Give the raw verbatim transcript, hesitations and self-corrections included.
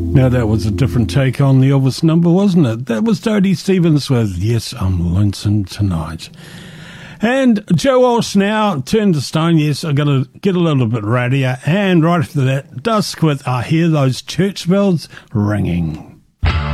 Now that was a different take on the Elvis number, wasn't it? That was Dodie Stevens with Yes, I'm Lonesome Tonight. And Joe Walsh now, Turn to Stone. Yes, I've got to get a little bit rowdier. And right after that, Dusk with I Hear Those Church Bells Ringing.